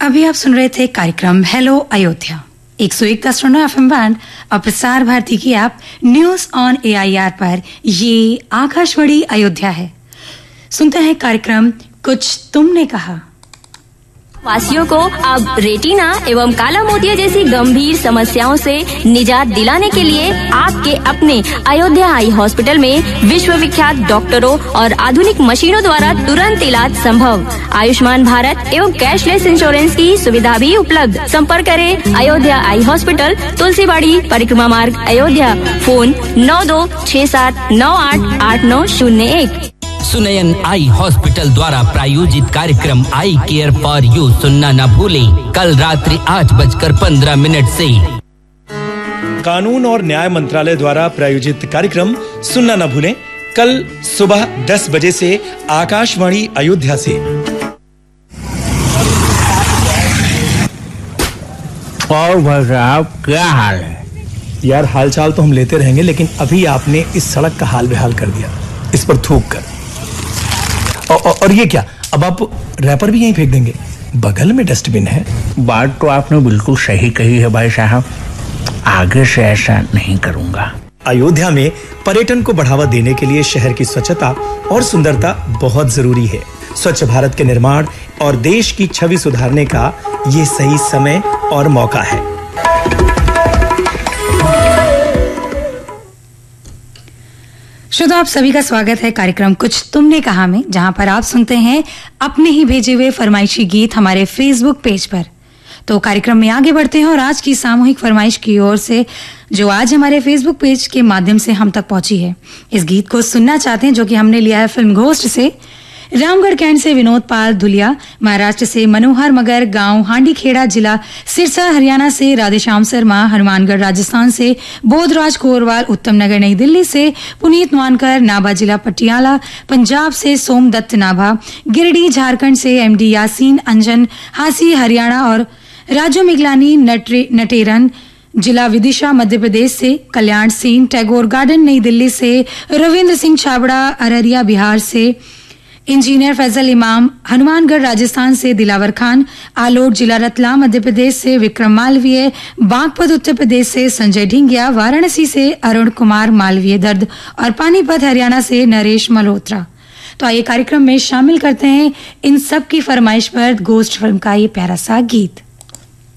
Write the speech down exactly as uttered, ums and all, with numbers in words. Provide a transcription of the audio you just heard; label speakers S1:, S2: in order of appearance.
S1: अभी आप सुन रहे थे कार्यक्रम हेलो अयोध्या एक सौ एक दशमलव एफ एम बैंड और प्रसार भारती की app news on A I R पर। ये आकाशवाणी अयोध्या है। सुनते हैं कार्यक्रम कुछ तुमने कहा।
S2: वासियों को अब रेटिना एवं काला मोतिया जैसी गंभीर समस्याओं से निजात दिलाने के लिए आपके अपने अयोध्या आई हॉस्पिटल में विश्व विख्यात डॉक्टरों और आधुनिक मशीनों द्वारा तुरंत इलाज संभव। आयुष्मान भारत एवं कैशलेस इंश्योरेंस की सुविधा भी उपलब्ध। संपर्क करें अयोध्या आई हॉस्पिटल, तुलसीबाड़ी, परिक्रमा मार्ग, अयोध्या। फोन नौ दो छह सात नौ आठ आठ नौ शून्य एक।
S3: सुनयन आई हॉस्पिटल द्वारा प्रायोजित कार्यक्रम आई केयर फॉर यू सुनना न भूलें। कल रात्रि आठ बजकर पंद्रह मिनट से।
S4: कानून और न्याय मंत्रालय द्वारा प्रायोजित कार्यक्रम सुनना न भूलें कल सुबह दस बजे से आकाशवाणी अयोध्या से।
S5: और भाई साहब क्या हाल है?
S4: यार हालचाल तो हम लेते रहेंगे, लेकिन अभी आपने इस सड़क का हाल बेहाल कर दिया, इस पर थूक कर। और, और ये क्या, अब आप रैपर भी यहीं फेंक देंगे? बगल में डस्टबिन है।
S5: बात तो आपने बिल्कुल सही कही है भाई साहब, आगे से ऐसा नहीं करूंगा।
S4: अयोध्या में पर्यटन को बढ़ावा देने के लिए शहर की स्वच्छता और सुंदरता बहुत जरूरी है। स्वच्छ भारत के निर्माण और देश की छवि सुधारने का ये सही समय और मौका है।
S1: श्रोता, आप सभी का स्वागत है कार्यक्रम कुछ तुमने कहा में, जहां पर आप सुनते हैं अपने ही भेजे हुए फरमाइशी गीत हमारे फेसबुक पेज पर। तो कार्यक्रम में आगे बढ़ते हैं और आज की सामूहिक फरमाइश की ओर से जो आज हमारे फेसबुक पेज के माध्यम से हम तक पहुंची है, इस गीत को सुनना चाहते हैं, जो कि हमने लिया है फिल्म घोस्ट से। रामगढ़ कैंट से विनोद पाल धुलिया, महाराष्ट्र से मनोहर मगर, गांव हांडीखेड़ा, जिला सिरसा हरियाणा से राधेश्याम शर्मा, हनुमानगढ़ राजस्थान से बोधराज कोरवाल, उत्तम नगर नई दिल्ली से पुनीत नवानकर, नाभा जिला पटियाला पंजाब से सोमदत्त नाभा, गिरिडीह झारखंड से एमडी यासीन अंजन हासी हरियाणा और राजू मिगलानी नटेरन, जिला विदिशा मध्य प्रदेश से कल्याण सिंह, टैगोर गार्डन नई दिल्ली से रविंद्र सिंह छाबड़ा, अररिया बिहार से इंजीनियर फैजल इमाम, हनुमानगढ़ राजस्थान से दिलावर खान, आलोट जिला रतलाम मध्य प्रदेश से विक्रम मालवीय, बागपत उत्तर प्रदेश से संजय ढिंगिया, वाराणसी से अरुण कुमार मालवीय दर्द और पानीपत हरियाणा से नरेश मल्होत्रा। तो आइए कार्यक्रम में शामिल करते हैं इन सब की फरमाइश पर घोस्ट फिल्म का ये प्यारा सा गीत।